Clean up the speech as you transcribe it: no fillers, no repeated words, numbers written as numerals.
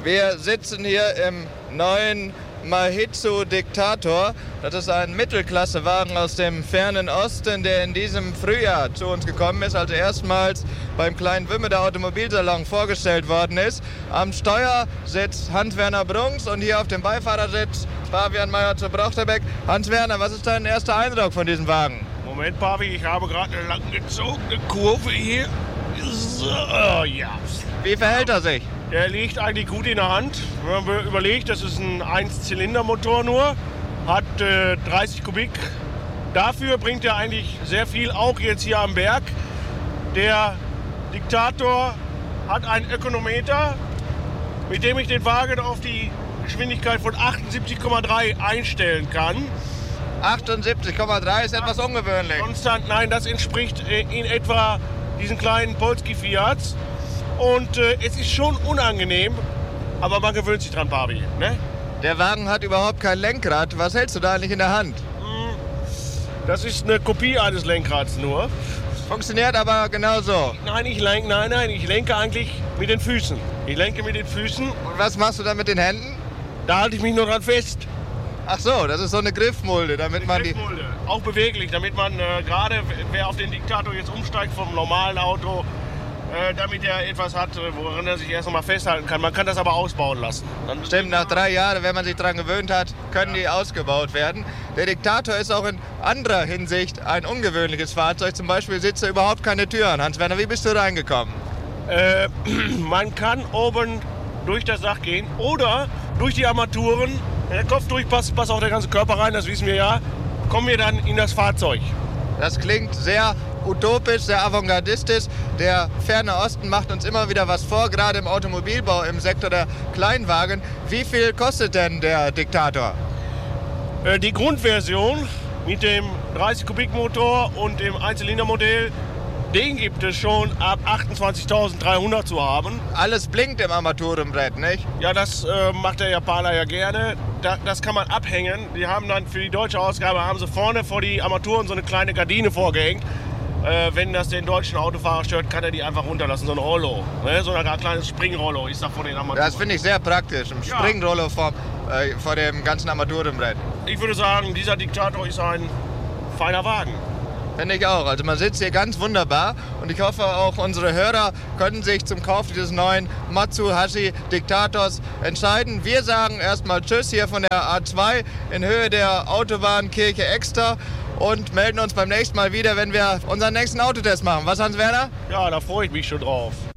Wir sitzen hier im neuen Maihatsu Dictator. Das ist ein Mittelklassewagen aus dem fernen Osten, der in diesem Frühjahr zu uns gekommen ist, also erstmals beim kleinen Wümmeder Automobilsalon vorgestellt worden ist. Am Steuer sitzt Hans-Werner Brunks und hier auf dem Beifahrersitz Pavian Meyer-Brochterbeck. Hans-Werner, was ist dein erster Eindruck von diesem Wagen? Moment, Pavi, ich habe gerade eine langgezogene Kurve hier. So, ja. Wie verhält er sich? Der liegt eigentlich gut in der Hand. Wenn man überlegt, das ist ein 1-Zylinder-Motor nur, hat 30 Kubik. Dafür bringt er eigentlich sehr viel, auch jetzt hier am Berg. Der Dictator hat einen Ökonometer, mit dem ich den Wagen auf die Geschwindigkeit von 78,3 einstellen kann. 78,3 ist etwas ungewöhnlich. Konstant, nein, das entspricht in etwa diesen kleinen Polski Fiats. Und es ist schon unangenehm, aber man gewöhnt sich dran, Barbie. Ne? Der Wagen hat überhaupt kein Lenkrad. Was hältst du da eigentlich in der Hand? Das ist eine Kopie eines Lenkrads nur. Funktioniert aber genauso. Nein, ich lenke eigentlich mit den Füßen. Ich lenke mit den Füßen. Und was machst du dann mit den Händen? Da halte ich mich nur dran fest. Ach so, das ist so eine Griffmulde, damit man Griffmulde. Auch beweglich, damit man gerade, wer auf den Dictator jetzt umsteigt vom normalen Auto, damit er etwas hat, woran er sich erst noch mal festhalten kann. Man kann das aber ausbauen lassen. Stimmt, nach 3 Jahren, wenn man sich daran gewöhnt hat, können die ausgebaut werden. Der Dictator ist auch in anderer Hinsicht ein ungewöhnliches Fahrzeug. Zum Beispiel sitzt er überhaupt keine Türen. Hans-Werner, wie bist du reingekommen? Man kann oben durch das Dach gehen oder durch die Armaturen. Wenn der Kopf durchpasst, passt auch der ganze Körper rein, das wissen wir ja. Kommen wir dann in das Fahrzeug. Das klingt sehr utopisch, sehr avantgardistisch. Der ferne Osten macht uns immer wieder was vor, gerade im Automobilbau, im Sektor der Kleinwagen. Wie viel kostet denn der Dictator? Die Grundversion mit dem 30 Kubik Motor und dem Einzylindermodell, den gibt es schon ab 28.300 zu haben. Alles blinkt im Armaturenbrett, nicht? Ja, das macht der Japaner ja gerne. Das kann man abhängen. Die haben dann für die deutsche Ausgabe haben sie vorne vor die Armaturen so eine kleine Gardine vorgehängt. Wenn das den deutschen Autofahrer stört, kann er die einfach runterlassen, so ein Rollo. Ne? So ein kleines Springrollo ist da vor den Armaturen. Das finde ich sehr praktisch, ein Springrollo vor dem ganzen Armaturenbrett. Ich würde sagen, dieser Dictator ist ein feiner Wagen. Finde ich auch. Also man sitzt hier ganz wunderbar und ich hoffe auch unsere Hörer können sich zum Kauf dieses neuen Matsuhashi Dictators entscheiden. Wir sagen erstmal Tschüss hier von der A2 in Höhe der Autobahn Kirche Exter und melden uns beim nächsten Mal wieder, wenn wir unseren nächsten Autotest machen. Was, Hans-Werner? Ja, da freue ich mich schon drauf.